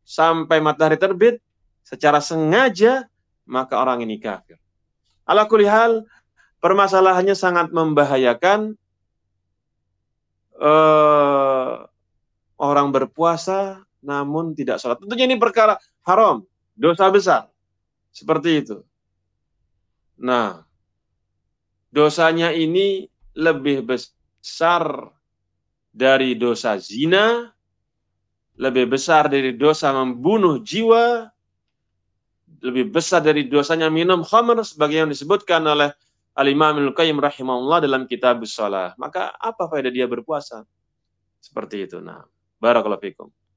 sampai matahari terbit secara sengaja, maka orang ini kafir. Ala kulli hal, permasalahannya sangat membahayakan. Orang berpuasa namun tidak sholat. Tentunya ini perkara haram, dosa besar. Seperti itu. Nah, dosanya ini lebih besar dari dosa zina, lebih besar dari dosa membunuh jiwa, lebih besar dari dosanya minum khamr, sebagai yang disebutkan oleh Al-Imam Ibnu Qayyim rahimahullah dalam kitab Shalah. Maka apa faedah dia berpuasa? Seperti itu. Nah, barakallahu fikum.